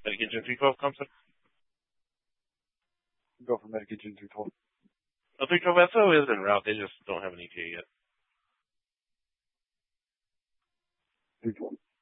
Medicaid Gen 312 concept. Go for Medicaid Gen 312. Oh, 312 SO is en route. They just don't have an ETA yet. 312.